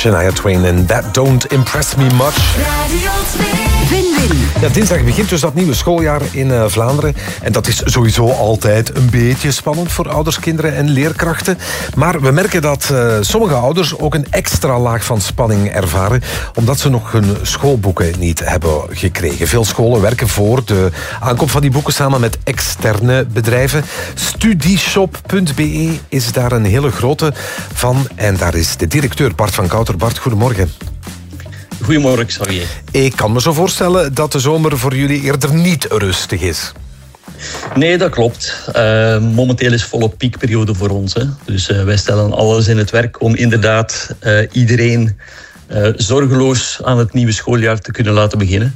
Shania Twain en That Don't Impress Me Much. Radio 2. Win-win. Ja, dinsdag begint dus dat nieuwe schooljaar in Vlaanderen. En dat is sowieso altijd een beetje spannend voor ouders, kinderen en leerkrachten. Maar we merken dat sommige ouders ook een extra laag van spanning ervaren, omdat ze nog hun schoolboeken niet hebben gekregen. Veel scholen werken voor de aankoop van die boeken samen met externe bedrijven. Studieshop.be is daar een hele grote van. En daar is de directeur Bart van Kouter. Bart, goedemorgen. Goedemorgen, Xavier. Ik kan me zo voorstellen dat de zomer voor jullie eerder niet rustig is. Nee, dat klopt. Momenteel is volop piekperiode voor ons. Hè. Dus wij stellen alles in het werk om inderdaad iedereen zorgeloos aan het nieuwe schooljaar te kunnen laten beginnen.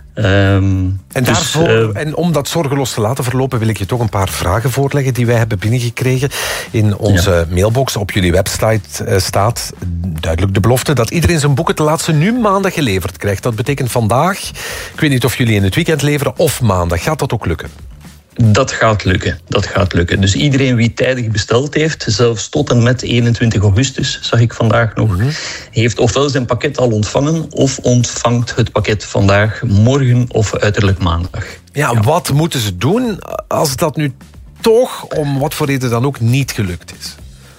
En om dat zorgeloos te laten verlopen wil ik je toch een paar vragen voorleggen die wij hebben binnengekregen. In onze mailbox op jullie website staat duidelijk de belofte dat iedereen zijn boeken te laatste nu maandag geleverd krijgt. Dat betekent vandaag. Ik weet niet of jullie in het weekend leveren of maandag. Gaat dat ook lukken? Dat gaat lukken. Dus iedereen wie tijdig besteld heeft, zelfs tot en met 21 augustus, zag ik vandaag nog, heeft ofwel zijn pakket al ontvangen of ontvangt het pakket vandaag, morgen of uiterlijk maandag. Ja, wat moeten ze doen als dat nu toch, om wat voor reden dan ook, niet gelukt is?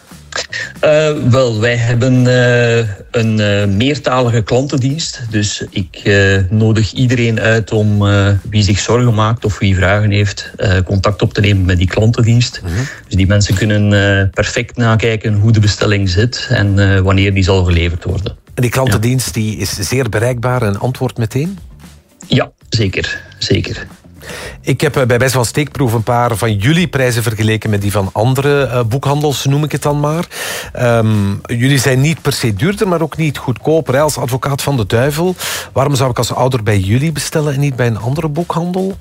Wij hebben een meertalige klantendienst. Dus ik nodig iedereen uit om wie zich zorgen maakt of wie vragen heeft, contact op te nemen met die klantendienst. Dus die mensen kunnen perfect nakijken hoe de bestelling zit en wanneer die zal geleverd worden. En die klantendienst die is zeer bereikbaar en antwoordt meteen? Ja, zeker. Ik heb bij wijze van steekproef een paar van jullie prijzen vergeleken met die van andere boekhandels, noem ik het dan maar. Jullie zijn niet per se duurder, maar ook niet goedkoper. Hè? Als advocaat van de duivel, waarom zou ik als ouder bij jullie bestellen en niet bij een andere boekhandel?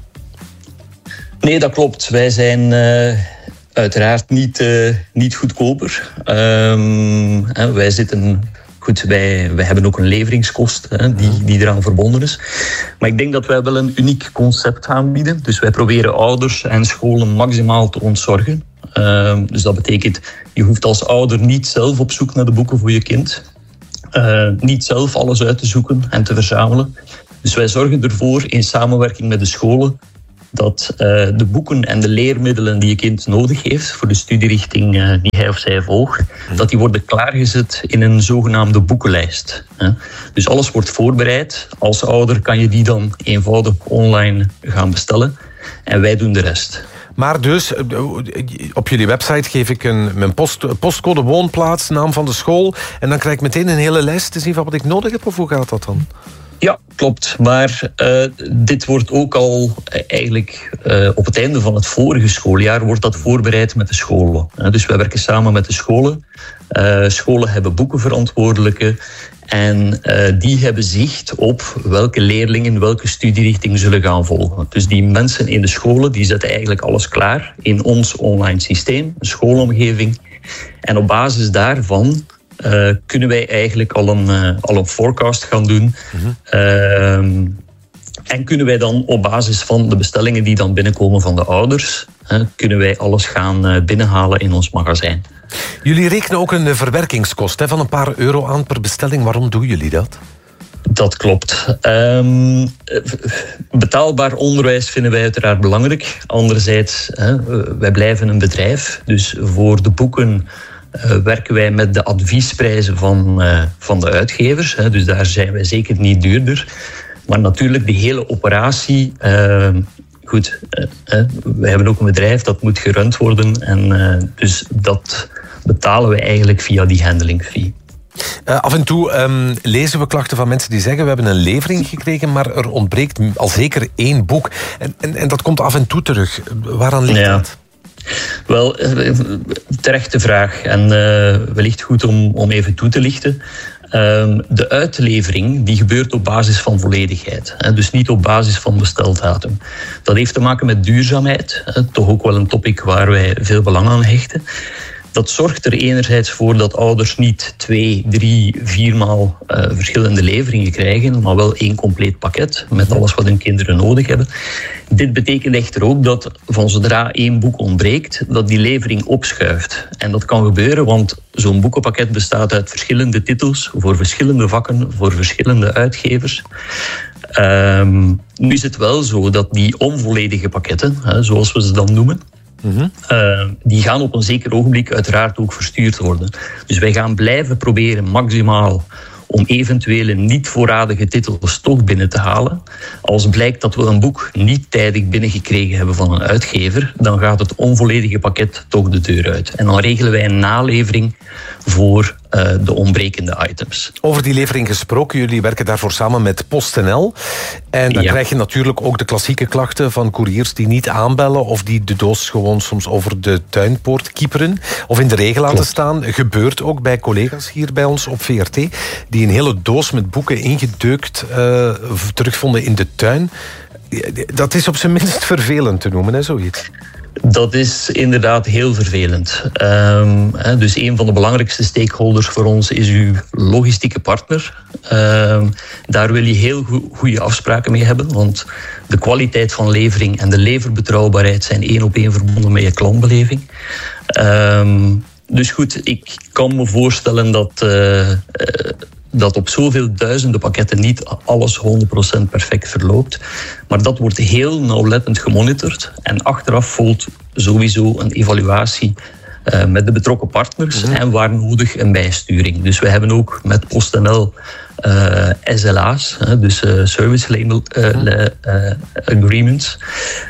Nee, dat klopt. Wij zijn uiteraard niet goedkoper. Wij zitten... Goed, wij hebben ook een leveringskost die eraan verbonden is. Maar ik denk dat wij wel een uniek concept aanbieden. Dus wij proberen ouders en scholen maximaal te ontzorgen. Dus dat betekent, je hoeft als ouder niet zelf op zoek naar de boeken voor je kind. Niet zelf alles uit te zoeken en te verzamelen. Dus wij zorgen ervoor in samenwerking met de scholen dat de boeken en de leermiddelen die je kind nodig heeft voor de studierichting die hij of zij volgt, dat die worden klaargezet in een zogenaamde boekenlijst. Dus alles wordt voorbereid. Als ouder kan je die dan eenvoudig online gaan bestellen. En wij doen de rest. Maar dus, op jullie website geef ik mijn postcode, woonplaats, naam van de school, en dan krijg ik meteen een hele lijst te zien van wat ik nodig heb, of hoe gaat dat dan? Ja, klopt. Maar dit wordt ook al eigenlijk op het einde van het vorige schooljaar wordt dat voorbereid met de scholen. Dus wij werken samen met de scholen. Scholen hebben boekenverantwoordelijken. En die hebben zicht op welke leerlingen welke studierichting zullen gaan volgen. Dus die mensen in de scholen die zetten eigenlijk alles klaar in ons online systeem, een schoolomgeving. En op basis daarvan kunnen wij eigenlijk al een forecast gaan doen. En kunnen wij dan op basis van de bestellingen die dan binnenkomen van de ouders, kunnen wij alles gaan binnenhalen in ons magazijn. Jullie rekenen ook een verwerkingskost van een paar euro aan per bestelling. Waarom doen jullie dat? Dat klopt. Betaalbaar onderwijs vinden wij uiteraard belangrijk. Anderzijds, wij blijven een bedrijf. Dus voor de boeken werken wij met de adviesprijzen van de uitgevers. Dus daar zijn wij zeker niet duurder. Maar natuurlijk, die hele operatie... wij hebben ook een bedrijf dat moet gerund worden. En dus dat betalen we eigenlijk via die handling fee. Af en toe lezen we klachten van mensen die zeggen we hebben een levering gekregen, maar er ontbreekt al zeker 1 boek. En dat komt af en toe terug. Waaraan ligt dat? Wel, terechte vraag. En wellicht goed om even toe te lichten. De uitlevering die gebeurt op basis van volledigheid. Dus niet op basis van besteldatum. Dat heeft te maken met duurzaamheid. Toch ook wel een topic waar wij veel belang aan hechten. Dat zorgt er enerzijds voor dat ouders niet 2, 3, 4 maal verschillende leveringen krijgen, maar wel 1 compleet pakket met alles wat hun kinderen nodig hebben. Dit betekent echter ook dat van zodra 1 boek ontbreekt, dat die levering opschuift. En dat kan gebeuren, want zo'n boekenpakket bestaat uit verschillende titels voor verschillende vakken, voor verschillende uitgevers. Nu is het wel zo dat die onvolledige pakketten, zoals we ze dan noemen, die gaan op een zeker ogenblik uiteraard ook verstuurd worden. Dus wij gaan blijven proberen maximaal om eventuele niet voorradige titels toch binnen te halen. Als blijkt dat we een boek niet tijdig binnengekregen hebben van een uitgever, dan gaat het onvolledige pakket toch de deur uit. En dan regelen wij een nalevering voor de ontbrekende items. Over die levering gesproken, jullie werken daarvoor samen met PostNL. En dan krijg je natuurlijk ook de klassieke klachten van couriers die niet aanbellen of die de doos gewoon soms over de tuinpoort kieperen of in de regen laten staan. Gebeurt ook bij collega's hier bij ons op VRT, die een hele doos met boeken ingedeukt terugvonden in de tuin. Dat is op zijn minst vervelend te noemen, hè, zoiets. Dat is inderdaad heel vervelend. Dus een van de belangrijkste stakeholders voor ons is uw logistieke partner. Daar wil je heel goede afspraken mee hebben, want de kwaliteit van levering en de leverbetrouwbaarheid zijn 1 op 1 verbonden met je klantbeleving. Dus goed, ik kan me voorstellen dat op zoveel duizenden pakketten niet alles 100% perfect verloopt. Maar dat wordt heel nauwlettend gemonitord. En achteraf volgt sowieso een evaluatie met de betrokken partners en waar nodig een bijsturing. Dus we hebben ook met PostNL SLA's, dus Service Label Agreements.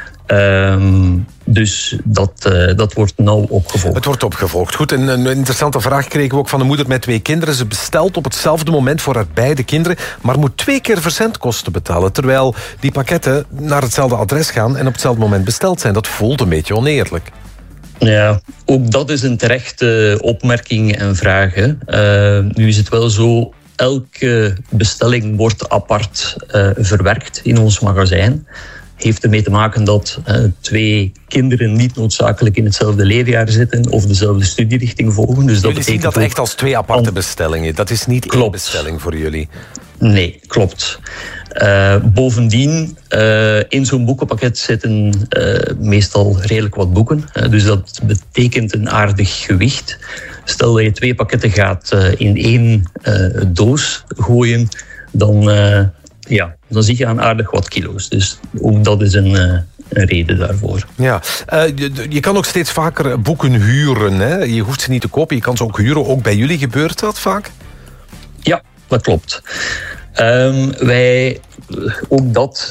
Dus dat wordt nauw opgevolgd. Het wordt opgevolgd. Goed, een interessante vraag kregen we ook van een moeder met 2 kinderen. Ze bestelt op hetzelfde moment voor haar beide kinderen, maar moet 2 keer verzendkosten betalen, terwijl die pakketten naar hetzelfde adres gaan en op hetzelfde moment besteld zijn. Dat voelt een beetje oneerlijk. Ja, ook dat is een terechte opmerking en vraag. Nu is het wel zo, elke bestelling wordt apart verwerkt in ons magazijn. Heeft ermee te maken dat 2 kinderen niet noodzakelijk in hetzelfde leerjaar zitten of dezelfde studierichting volgen. Dus jullie zien dat echt als 2 aparte bestellingen. Dat is niet 1 bestelling voor jullie. Nee, klopt. Bovendien, in zo'n boekenpakket zitten meestal redelijk wat boeken. Dus dat betekent een aardig gewicht. Stel dat je 2 pakketten gaat in 1 doos gooien, dan zie je aan aardig wat kilo's. Dus ook dat is een reden daarvoor. Ja, je kan ook steeds vaker boeken huren. Hè? Je hoeft ze niet te kopen, je kan ze ook huren. Ook bij jullie gebeurt dat vaak? Ja, dat klopt. Ook dat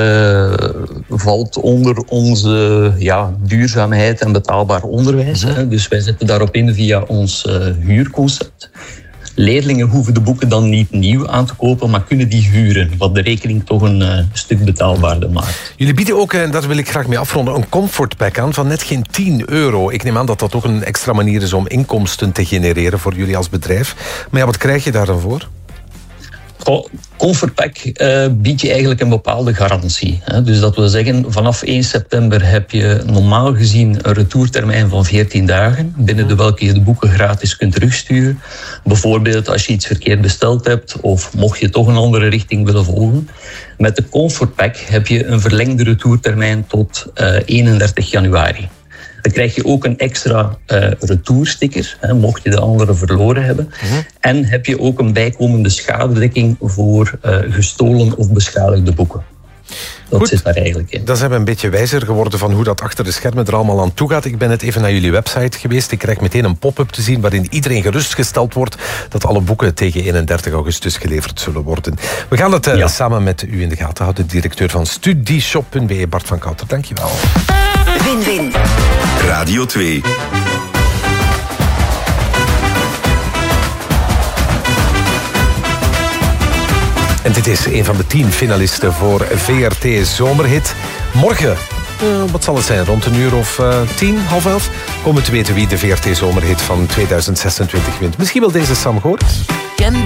valt onder onze duurzaamheid en betaalbaar onderwijs. Dus wij zetten daarop in via ons huurconcept. Leerlingen hoeven de boeken dan niet nieuw aan te kopen, maar kunnen die huren, wat de rekening toch een stuk betaalbaarder maakt. Jullie bieden ook, en daar wil ik graag mee afronden, een comfortpack aan van net geen €10. Ik neem aan dat dat ook een extra manier is om inkomsten te genereren voor jullie als bedrijf. Maar wat krijg je daar dan voor? Comfortpack biedt je eigenlijk een bepaalde garantie. Dus dat wil zeggen, vanaf 1 september heb je normaal gezien een retourtermijn van 14 dagen, binnen de welke je de boeken gratis kunt terugsturen. Bijvoorbeeld als je iets verkeerd besteld hebt of mocht je toch een andere richting willen volgen. Met de Comfortpack heb je een verlengde retourtermijn tot 31 januari. Dan krijg je ook een extra retoursticker, mocht je de andere verloren hebben. En heb je ook een bijkomende schadedekking voor gestolen of beschadigde boeken. Dat zit daar eigenlijk in. Dan zijn we een beetje wijzer geworden van hoe dat achter de schermen er allemaal aan toe gaat. Ik ben net even naar jullie website geweest. Ik krijg meteen een pop-up te zien waarin iedereen gerustgesteld wordt dat alle boeken tegen 31 augustus geleverd zullen worden. We gaan het samen met u in de gaten houden. Directeur van Studieshop.be, Bart van Kouter. Dankjewel. Win-win. Radio 2. En dit is een van de 10 finalisten voor VRT Zomerhit. Morgen, wat zal het zijn, rond een uur of 10, half 11... komen we te weten wie de VRT Zomerhit van 2026 wint. Misschien wel deze Sam Goorts.